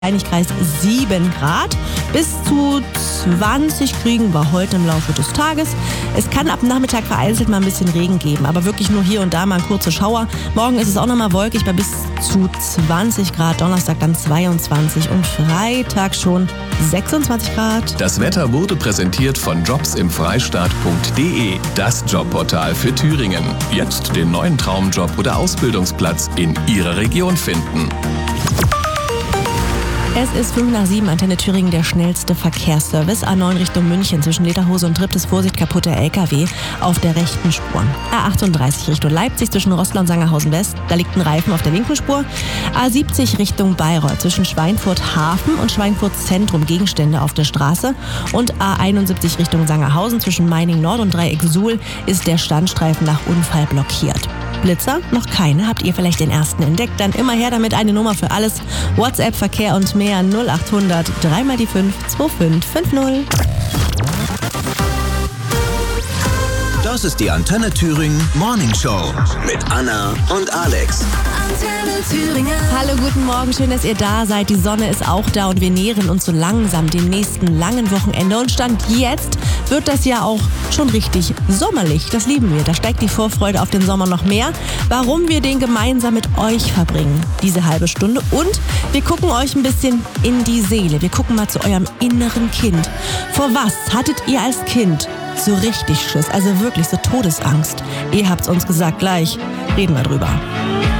Rhein-Kreis 7 Grad. Bis zu 20 kriegen wir heute im Laufe des Tages. Es kann ab Nachmittag vereinzelt mal ein bisschen Regen geben, aber wirklich nur hier und da mal ein kurzer Schauer. Morgen ist es auch nochmal wolkig bei bis zu 20 Grad. Donnerstag dann 22 und Freitag schon 26 Grad. Das Wetter wurde präsentiert von jobsimfreistaat.de, das Jobportal für Thüringen. Jetzt den neuen Traumjob oder Ausbildungsplatz in Ihrer Region finden. Es ist 5:07, Antenne Thüringen, der schnellste Verkehrsservice. A9 Richtung München zwischen Lederhose und Tripp ist Vorsicht, kaputter LKW auf der rechten Spur. A38 Richtung Leipzig zwischen Roßlau und Sangerhausen West, da liegt ein Reifen auf der linken Spur. A70 Richtung Bayreuth zwischen Schweinfurt Hafen und Schweinfurt Zentrum, Gegenstände auf der Straße. Und A71 Richtung Sangerhausen zwischen Meining Nord und Dreieck Suhl ist der Standstreifen nach Unfall blockiert. Blitzer? Noch keine. Habt ihr vielleicht den ersten entdeckt? Dann immer her damit, eine Nummer für alles. WhatsApp, Verkehr und mehr 0800 3 mal die 5 2550. Das ist die Antenne Thüringen Morning Show mit Anna und Alex. Antenne Thüringen. Hallo, guten Morgen, schön, dass ihr da seid. Die Sonne ist auch da und wir nähern uns so langsam dem nächsten langen Wochenende. Und Stand jetzt wird das ja auch schon richtig sommerlich. Das lieben wir. Da steigt die Vorfreude auf den Sommer noch mehr. Warum wir den gemeinsam mit euch verbringen, diese halbe Stunde. Und wir gucken euch ein bisschen in die Seele. Wir gucken mal zu eurem inneren Kind. Vor was hattet ihr als Kind so richtig Schiss? Also wirklich so Todesangst. Ihr habt's uns gesagt, gleich reden wir drüber.